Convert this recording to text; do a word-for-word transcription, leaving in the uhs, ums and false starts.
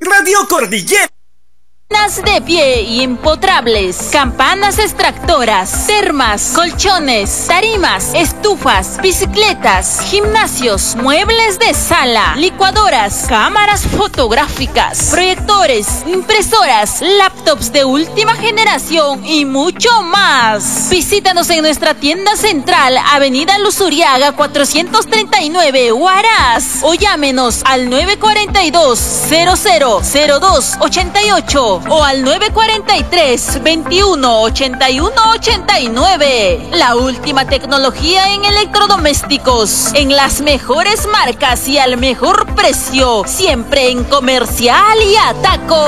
Radio Cordillera. De pie y empotrables, campanas extractoras, termas, colchones, tarimas, estufas, bicicletas, gimnasios, muebles de sala, licuadoras, cámaras fotográficas, proyectores, impresoras, laptops de última generación y mucho más. Visítanos en nuestra tienda central, Avenida Luzuriaga cuatrocientos treinta y nueve, Huaraz, o llámenos al nueve cuatro dos, cero cero cero dos ocho ocho o al nueve cuatro tres, veintiuno, ochenta y uno, ochenta y nueve. La última tecnología en electrodomésticos, en las mejores marcas y al mejor precio, siempre en Comercial y Ataco.